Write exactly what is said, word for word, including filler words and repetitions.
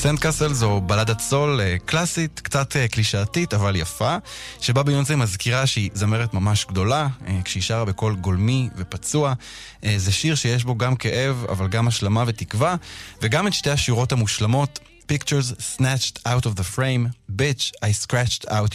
סנדקאסל זו בלדת סול קלאסית, קצת קלישאתית אבל יפה, שבה ביונסה מזכירה שהיא זמרת ממש גדולה, כשהיא שרה בקול גולמי ופצוע. זה שיר שיש בו גם כאב אבל גם השלמה ותקווה, וגם את שתי השירות המושלמות, Pictures snatched out of the frame, Bitch, I scratched out